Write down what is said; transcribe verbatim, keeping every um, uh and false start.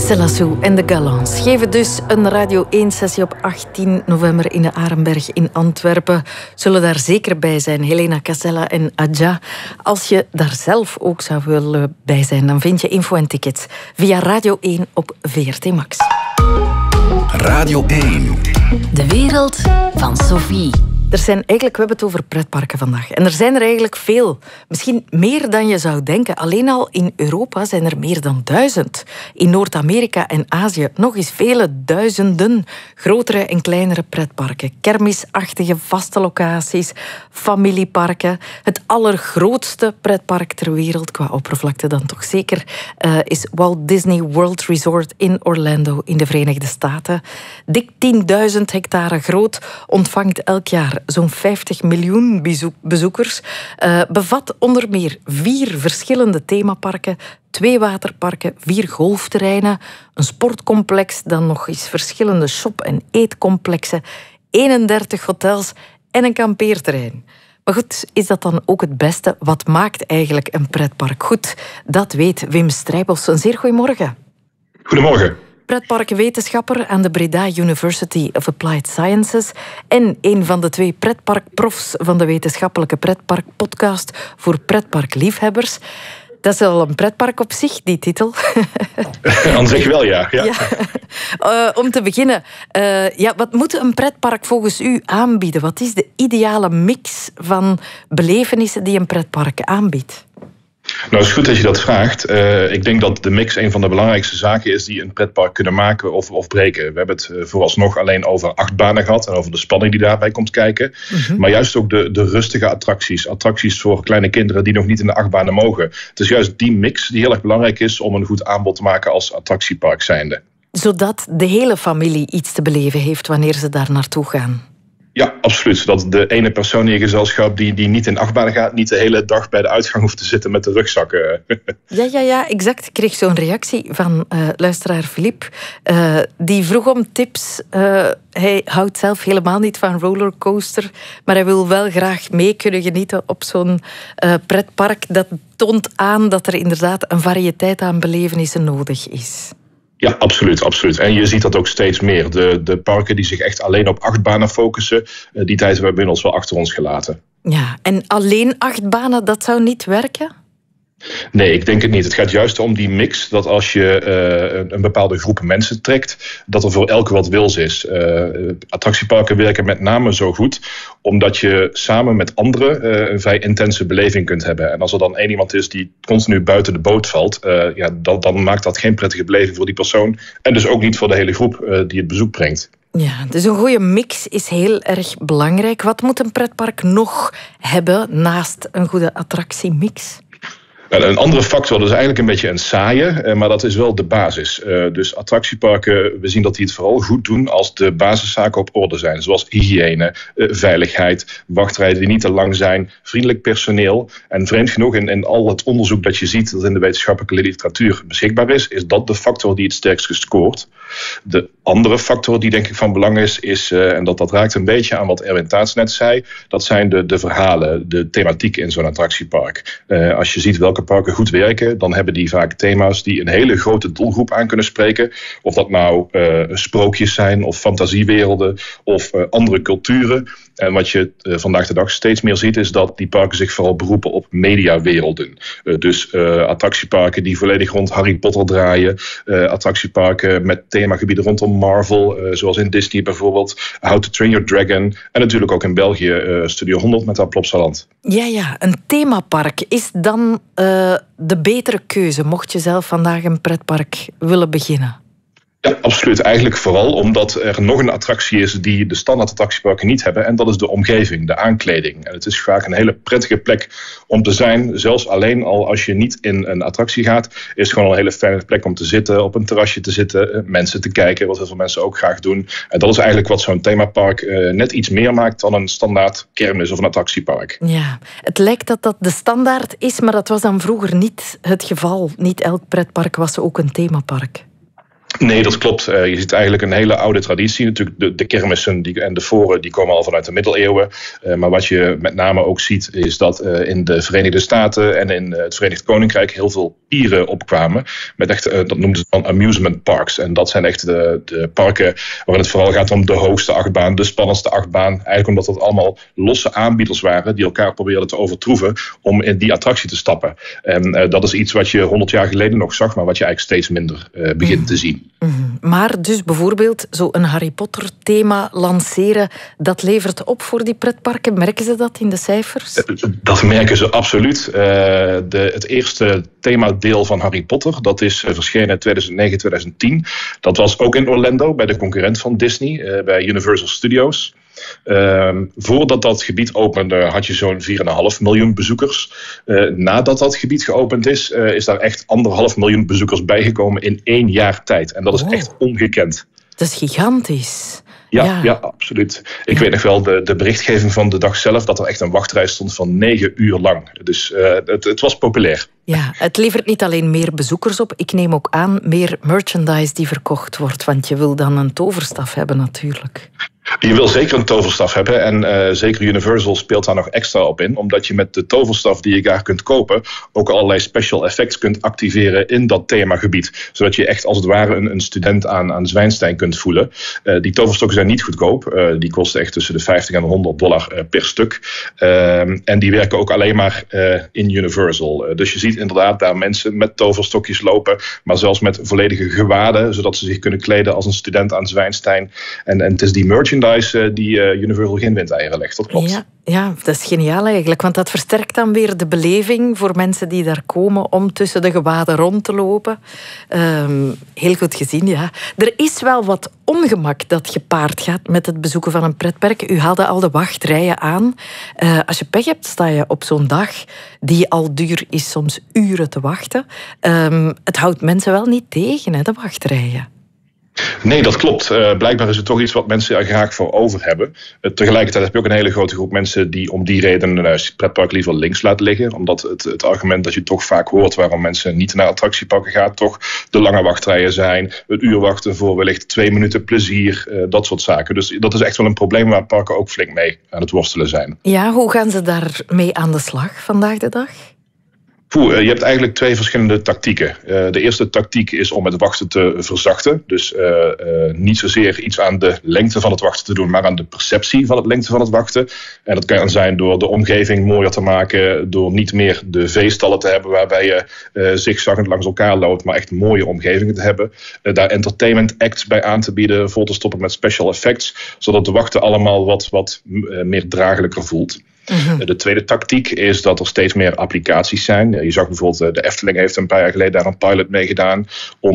Stella Sue en de Galants geven dus een Radio één-sessie op achttien november in de Arenberg in Antwerpen. Zullen daar zeker bij zijn, Helena Casella en Adja. Als je daar zelf ook zou willen bij zijn, dan vind je info en tickets via Radio één op V R T Max. Radio één. De wereld van Sophie. Er zijn eigenlijk, we hebben het over pretparken vandaag. En er zijn er eigenlijk veel. Misschien meer dan je zou denken. Alleen al in Europa zijn er meer dan duizend. In Noord-Amerika en Azië nog eens vele duizenden grotere en kleinere pretparken. Kermisachtige vaste locaties, familieparken. Het allergrootste pretpark ter wereld, qua oppervlakte dan toch zeker, uh, is Walt Disney World Resort in Orlando in de Verenigde Staten. Dik tienduizend hectare groot, ontvangt elk jaar zo'n vijftig miljoen bezoekers. Uh, bevat onder meer vier verschillende themaparken, twee waterparken, vier golfterreinen, een sportcomplex, dan nog eens verschillende shop- en eetcomplexen, eenendertig hotels en een kampeerterrein. Maar goed, is dat dan ook het beste? Wat maakt eigenlijk een pretpark goed? Dat weet Wim Strijbos. Een zeer goedemorgen. Goedemorgen. Pretparkwetenschapper aan de Breda University of Applied Sciences en een van de twee pretparkprofs van de wetenschappelijke pretparkpodcast voor pretparkliefhebbers. Dat is al een pretpark op zich, die titel. Aan zich wel, ja. ja. ja. Uh, om te beginnen, uh, ja, wat moet een pretpark volgens u aanbieden? Wat is de ideale mix van belevenissen die een pretpark aanbiedt? Nou, het is goed dat je dat vraagt. Uh, ik denk dat de mix een van de belangrijkste zaken is die een pretpark kunnen maken of, of breken. We hebben het uh, vooralsnog alleen over achtbanen gehad en over de spanning die daarbij komt kijken. Mm-hmm. Maar juist ook de, de rustige attracties. Attracties voor kleine kinderen die nog niet in de achtbanen mogen. Het is juist die mix die heel erg belangrijk is om een goed aanbod te maken als attractiepark zijnde. Zodat de hele familie iets te beleven heeft wanneer ze daar naartoe gaan. Ja, absoluut. Dat de ene persoon in je gezelschap die, die niet in achtbanen gaat, niet de hele dag bij de uitgang hoeft te zitten met de rugzakken. Ja, ja, ja, exact. Ik kreeg zo'n reactie van uh, luisteraar Filip. Uh, die vroeg om tips. Uh, hij houdt zelf helemaal niet van rollercoaster, maar hij wil wel graag mee kunnen genieten op zo'n uh, pretpark. Dat toont aan dat er inderdaad een variëteit aan belevenissen nodig is. Ja, absoluut, absoluut. En je ziet dat ook steeds meer. De, de parken die zich echt alleen op achtbanen focussen, die tijd hebben we inmiddels wel achter ons gelaten. Ja, en alleen achtbanen, dat zou niet werken? Nee, ik denk het niet. Het gaat juist om die mix, dat als je uh, een bepaalde groep mensen trekt, dat er voor elke wat wils is. Uh, attractieparken werken met name zo goed, omdat je samen met anderen uh, een vrij intense beleving kunt hebben. En als er dan één iemand is die continu buiten de boot valt, uh, ja, dan, dan maakt dat geen prettige beleving voor die persoon. En dus ook niet voor de hele groep uh, die het bezoek brengt. Ja, dus een goede mix is heel erg belangrijk. Wat moet een pretpark nog hebben naast een goede attractiemix? Een andere factor, dat is eigenlijk een beetje een saaie, maar dat is wel de basis. Dus attractieparken, we zien dat die het vooral goed doen als de basiszaken op orde zijn. Zoals hygiëne, veiligheid, wachtrijen die niet te lang zijn, vriendelijk personeel. En vreemd genoeg, in, in al het onderzoek dat je ziet dat in de wetenschappelijke literatuur beschikbaar is, is dat de factor die het sterkst scoort. De andere factor die denk ik van belang is, is en dat, dat raakt een beetje aan wat Erwin Taats net zei, dat zijn de, de verhalen, de thematiek in zo'n attractiepark. Uh, als je ziet welke parken goed werken, dan hebben die vaak thema's die een hele grote doelgroep aan kunnen spreken. Of dat nou uh, sprookjes zijn, of fantasiewerelden, of uh, andere culturen. En wat je uh, vandaag de dag steeds meer ziet, is dat die parken zich vooral beroepen op mediawerelden. Uh, dus uh, attractieparken die volledig rond Harry Potter draaien. Uh, attractieparken met themagebieden rondom Marvel, uh, zoals in Disney bijvoorbeeld. How to Train Your Dragon. En natuurlijk ook in België uh, Studio honderd met haar Plopsaland. Ja, ja, een themapark is dan uh, de betere keuze, mocht je zelf vandaag een pretpark willen beginnen? Ja, absoluut. Eigenlijk vooral omdat er nog een attractie is die de standaard attractieparken niet hebben. En dat is de omgeving, de aankleding. En het is vaak een hele prettige plek om te zijn. Zelfs alleen al als je niet in een attractie gaat, is het gewoon een hele fijne plek om te zitten, op een terrasje te zitten, mensen te kijken, wat heel veel mensen ook graag doen. En dat is eigenlijk wat zo'n themapark uh, net iets meer maakt dan een standaard kermis of een attractiepark. Ja, het lijkt dat dat de standaard is, maar dat was dan vroeger niet het geval. Niet elk pretpark was ook een themapark. Nee, dat klopt. Uh, je ziet eigenlijk een hele oude traditie. Natuurlijk de, de kermissen die, en de foren die komen al vanuit de middeleeuwen. Uh, maar wat je met name ook ziet is dat uh, in de Verenigde Staten en in uh, het Verenigd Koninkrijk heel veel pieren opkwamen. Met echt, uh, dat noemden ze dan amusement parks. En dat zijn echt de, de parken waarin het vooral gaat om de hoogste achtbaan, de spannendste achtbaan. Eigenlijk omdat dat allemaal losse aanbieders waren die elkaar probeerden te overtroeven om in die attractie te stappen. En uh, dat is iets wat je honderd jaar geleden nog zag, maar wat je eigenlijk steeds minder uh, begint mm. te zien. Mm-hmm. Maar dus bijvoorbeeld zo'n Harry Potter thema lanceren, dat levert op voor die pretparken. Merken ze dat in de cijfers? Dat merken ze absoluut. Uh, de, het eerste themadeel van Harry Potter, dat is uh, verschenen in tweeduizend negen tweeduizend tien. Dat was ook in Orlando, bij de concurrent van Disney, uh, bij Universal Studios. Uh, voordat dat gebied opende had je zo'n vier komma vijf miljoen bezoekers. Uh, nadat dat gebied geopend is, uh, is daar echt anderhalf miljoen bezoekers bijgekomen in één jaar tijd. En dat is oh. echt ongekend. Dat is gigantisch. Ja, ja. ja absoluut. Ik ja. weet nog wel de, de berichtgeving van de dag zelf, dat er echt een wachtrij stond van negen uur lang. Dus uh, het, het was populair. Ja, het levert niet alleen meer bezoekers op. Ik neem ook aan meer merchandise die verkocht wordt. Want je wil dan een toverstaf hebben natuurlijk. Je wil zeker een toverstaf hebben en uh, zeker Universal speelt daar nog extra op in. Omdat je met de toverstaf die je daar kunt kopen ook allerlei special effects kunt activeren in dat themagebied. Zodat je echt als het ware een, een student aan, aan Zwijnstein kunt voelen. Uh, die toverstokken zijn niet goedkoop. Uh, die kosten echt tussen de vijftig en honderd dollar uh, per stuk. Uh, en die werken ook alleen maar uh, in Universal. Uh, dus je ziet inderdaad daar mensen met toverstokjes lopen. Maar zelfs met volledige gewaden. Zodat ze zich kunnen kleden als een student aan Zwijnstein. En, en het is die merchandise die uh, Universal geen windeieren legt, dat klopt. Ja, ja, dat is geniaal eigenlijk, want dat versterkt dan weer de beleving voor mensen die daar komen om tussen de gewaden rond te lopen. Um, heel goed gezien, ja. Er is wel wat ongemak dat gepaard gaat met het bezoeken van een pretpark. U haalde al de wachtrijen aan. Uh, als je pech hebt, sta je op zo'n dag die al duur is, soms uren te wachten. Um, het houdt mensen wel niet tegen, hè, de wachtrijen. Nee, dat klopt. Uh, blijkbaar is het toch iets wat mensen er graag voor over hebben. Uh, tegelijkertijd heb je ook een hele grote groep mensen die om die reden uh, het pretpark liever links laat liggen. Omdat het, het argument dat je toch vaak hoort waarom mensen niet naar attractieparken gaan, toch de lange wachtrijen zijn, het uur wachten voor wellicht twee minuten plezier, uh, dat soort zaken. Dus dat is echt wel een probleem waar parken ook flink mee aan het worstelen zijn. Ja, hoe gaan ze daarmee aan de slag vandaag de dag? Poeh, je hebt eigenlijk twee verschillende tactieken. Uh, de eerste tactiek is om het wachten te verzachten. Dus uh, uh, niet zozeer iets aan de lengte van het wachten te doen, maar aan de perceptie van het lengte van het wachten. En dat kan zijn door de omgeving mooier te maken, door niet meer de veestallen te hebben waarbij je uh, zigzaggend langs elkaar loopt, maar echt mooie omgevingen te hebben. Uh, daar entertainment acts bij aan te bieden, vol te stoppen met special effects, zodat de wachten allemaal wat, wat uh, meer draaglijker voelt. Mm-hmm. De tweede tactiek is dat er steeds meer applicaties zijn. Je zag bijvoorbeeld, de Efteling heeft een paar jaar geleden daar een pilot mee gedaan om